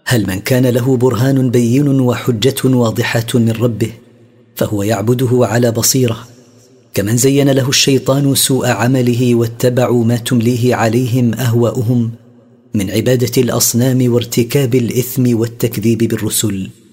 هل من كان له برهان بين وحجة واضحة من ربه فهو يعبده على بصيرة، كمن زين له الشيطان سوء عمله واتبعوا ما تمليه عليهم أهواؤهم من عبادة الأصنام وارتكاب الإثم والتكذيب بالرسل.